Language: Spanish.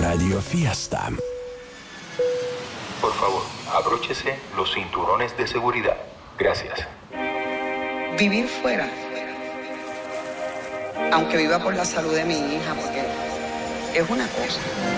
Radio Fiesta. Por favor, abróchese los cinturones de seguridad. Gracias. Vivir fuera, aunque viva por la salud de mi hija, porque es una cosa.